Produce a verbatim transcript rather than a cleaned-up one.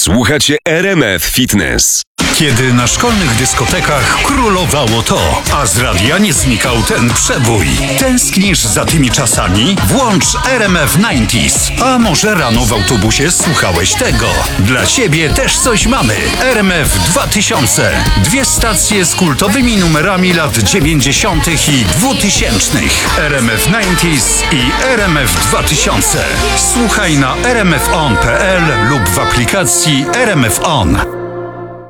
Słuchacie R M F Fitness. Kiedy na szkolnych dyskotekach królowało to, a z radia nie znikał ten przebój. Tęsknisz za tymi czasami? Włącz R M F dziewięćdziesiąt. A może rano w autobusie słuchałeś tego? Dla ciebie też coś mamy. R M F dwa tysiące. Dwie stacje z kultowymi numerami lat dziewięćdziesiątych i dwutysięcznych. R M F dziewięćdziesiąt i R M F dwa tysiące. Słuchaj na r m f on kropka p l lub w aplikacji R M F On.